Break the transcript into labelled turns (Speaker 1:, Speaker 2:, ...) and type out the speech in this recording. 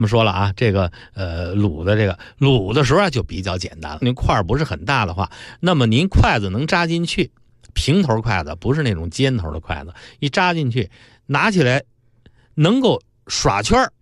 Speaker 1: 我们说了啊，这个卤的时候啊就比较简单了。您块儿不是很大的话，那么您筷子能扎进去，平头筷子不是那种尖头的筷子，一扎进去，拿起来能够耍圈儿。